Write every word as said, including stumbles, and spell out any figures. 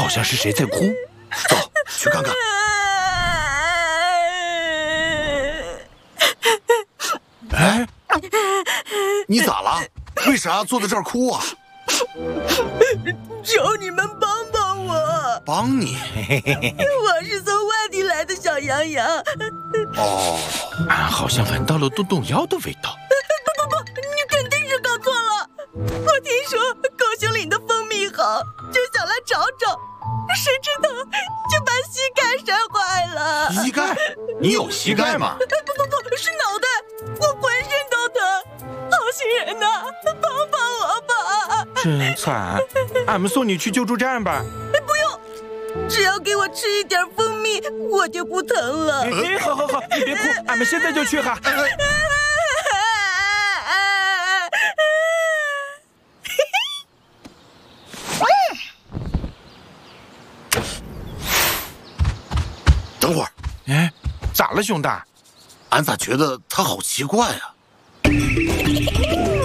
好像是谁在哭。走，去看看。哎，你咋了？为啥坐在这儿哭啊？ 求你们帮帮我！ 帮你？ 我是从外地来的小羊羊。 哦，俺好像闻到了洞洞妖的味道。 不不不，你肯定是搞错了。我听说狗熊岭的蜂蜜好，就想来找找，谁知道就把膝盖摔坏了。 膝盖？你有膝盖吗？ 不不不，是脑袋，我浑身都疼。好心人呐，帮帮我吧！ 真惨，俺们送你去救助站吧。 不用，只要给我吃一点蜂蜜，我就不疼了。 哎，好好好，你别哭，俺们现在就去哈。 等会儿， 哎，咋了，兄弟？ 俺咋觉得他好奇怪啊？